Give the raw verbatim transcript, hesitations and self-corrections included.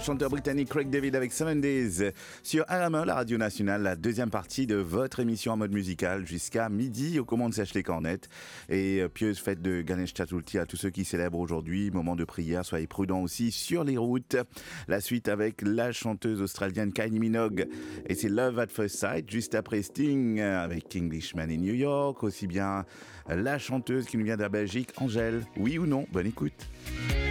chanteur britannique Craig David avec Seven Days sur R M E, la radio nationale, la deuxième partie de votre émission en mode musical jusqu'à midi aux commandes sèche les cornettes. Et pieuse fête de Ganesh Chaturthi à tous ceux qui célèbrent aujourd'hui, moment de prière, soyez prudents aussi sur les routes. La suite avec la chanteuse australienne Kylie Minogue et c'est Love at First Sight, juste après Sting avec Englishman in New York, aussi bien la chanteuse qui nous vient de la Belgique, Angèle. Oui ou non? Bonne écoute.